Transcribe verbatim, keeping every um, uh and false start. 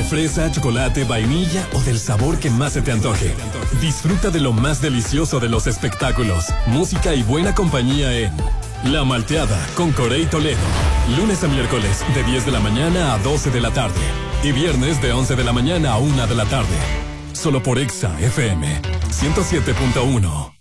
fresa, chocolate, vainilla o del sabor que más se te antoje. Disfruta de lo más delicioso de los espectáculos, música y buena compañía en La Malteada con Corey Toledo. Lunes a miércoles de diez de la mañana a doce de la tarde. Y viernes de once de la mañana a una de la tarde. Solo por Exa F M ciento siete punto uno.